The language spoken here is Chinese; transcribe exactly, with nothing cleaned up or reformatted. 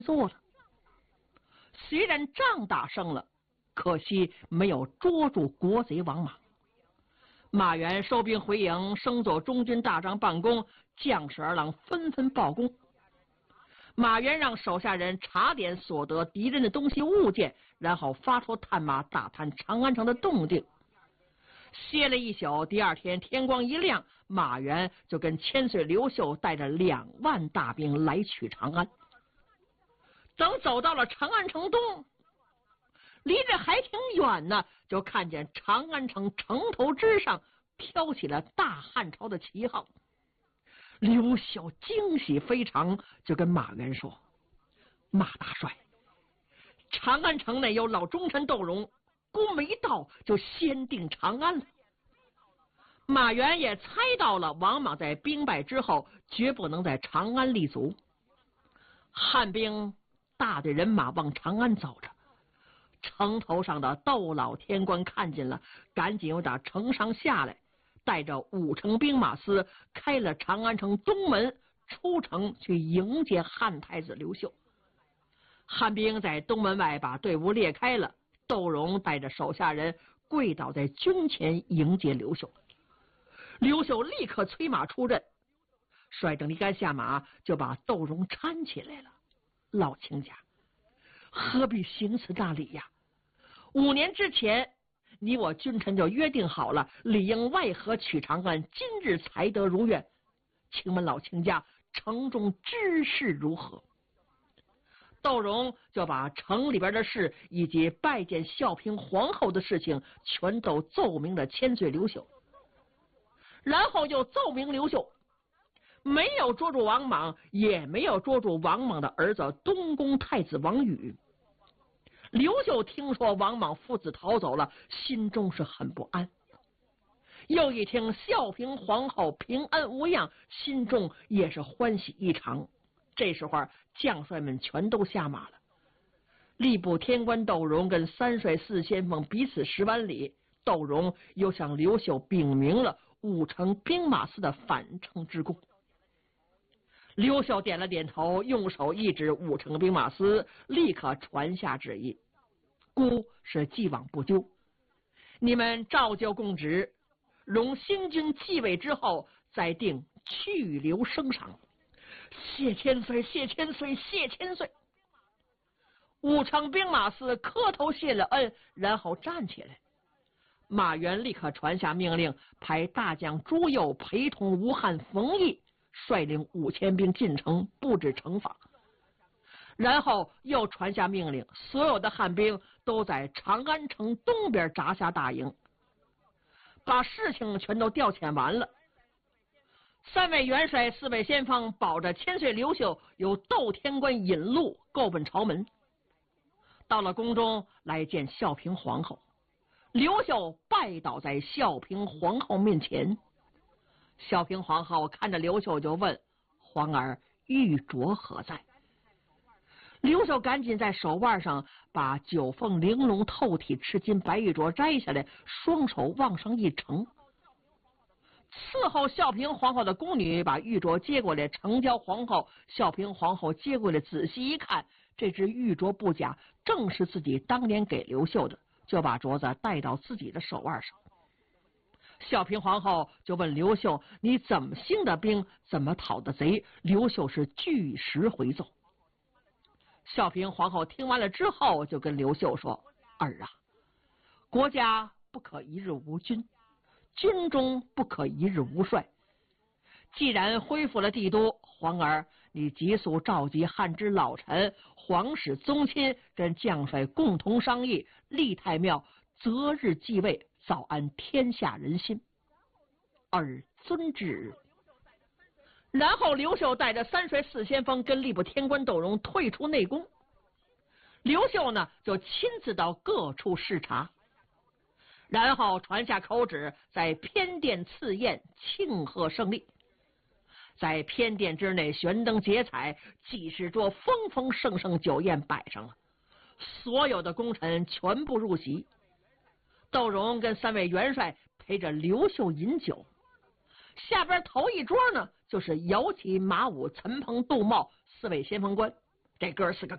做了。虽然仗打胜了，可惜没有捉住国贼王莽。马援收兵回营，升做中军大帐办公，将士儿郎纷纷报功。马援让手下人查点所得敌人的东西物件，然后发出探马打探长安城的动静。歇了一宿，第二天天光一亮，马援就跟千岁刘秀带着两万大兵来取长安。等走到了长安城东，离着还挺远呢，就看见长安城城头之上飘起了大汉朝的旗号。刘秀惊喜非常，就跟马援说：“马大帅，长安城内有老忠臣窦融，孤没到就先定长安了。”马援也猜到了王莽在兵败之后绝不能在长安立足。汉兵大队人马往长安走着，城头上的窦老天官看见了，赶紧由打城上下来，带着五城兵马司开了长安城东门，出城去迎接汉太子刘秀。汉兵在东门外把队伍列开了，窦融带着手下人跪倒在军前迎接刘秀。刘秀立刻催马出阵，率正离杆下马，就把窦融搀起来了。老卿家，何必行此大礼呀？五年之前，你我君臣就约定好了，里应外合取长安，今日才得如愿。请问老卿家，城中知事如何？窦融就把城里边的事以及拜见孝平皇后的事情全都奏明了千岁刘秀，然后就奏明刘秀没有捉住王莽，也没有捉住王莽的儿子东宫太子王宇。刘秀听说王莽父子逃走了，心中是很不安。又一听孝平皇后平安无恙，心中也是欢喜异常。这时候将帅们全都下马了。吏部天官窦融跟三帅四先锋彼此十万里，窦融又向刘秀禀明了五城兵马司的反城之功。刘秀点了点头，用手一指五城兵马司，立刻传下旨意：孤是既往不咎，你们照旧供职，容新君继位之后再定去留升赏。谢千岁，谢千岁，谢千岁！五城兵马司磕头谢了恩，然后站起来。马援立刻传下命令，派大将朱佑陪同吴汉、冯异率领五千兵进城布置城防，然后又传下命令，所有的汉兵都在长安城东边扎下大营。把事情全都调遣完了，三位元帅、四位先锋保着千岁刘秀由窦天官引路够奔朝门。到了宫中来见孝平皇后，刘秀拜倒在孝平皇后面前。孝平皇后看着刘秀就问：皇儿，玉镯何在？刘秀赶紧在手腕上把九凤玲珑透体赤金白玉镯摘下来，双手往上一呈。伺候孝平皇后的宫女把玉镯接过来呈交皇后。孝平皇后接过来仔细一看，这只玉镯不假，正是自己当年给刘秀的，就把镯子戴到自己的手腕上。孝平皇后就问刘秀：你怎么兴的兵，怎么讨的贼？刘秀是据实回奏。孝平皇后听完了之后，就跟刘秀说：儿啊，国家不可一日无君，军中不可一日无帅。既然恢复了帝都，皇儿你急速召集汉之老臣、皇室宗亲跟将帅共同商议，立太庙，择日继位，早安天下人心。儿遵旨。然后刘秀带着三帅四先锋跟吏部天官窦融退出内宫。刘秀呢就亲自到各处视察，然后传下口旨，在偏殿赐宴庆贺胜利。在偏殿之内悬灯结彩，几十桌丰丰盛盛酒宴摆上了，所有的功臣全部入席。窦融跟三位元帅陪着刘秀饮酒。下边头一桌呢，就是姚启、马武、陈鹏、杜茂四位先锋官，这哥四个